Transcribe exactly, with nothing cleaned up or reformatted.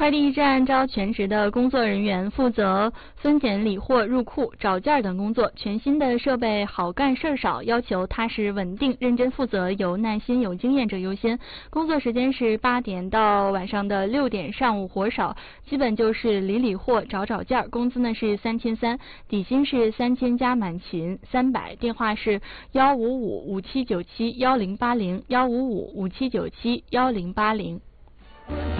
快递站招全职的工作人员，负责分拣理货、入库、找件等工作。全新的设备好干事儿少，要求踏实稳定、认真负责，有耐心、有经验者优先。工作时间是八点到晚上的六点，上午活少，基本就是理理货、找找件儿。工资呢是三千三，底薪是三千加满勤三百。电话是幺五五五七九七幺零八零幺五五五七九七幺零八零。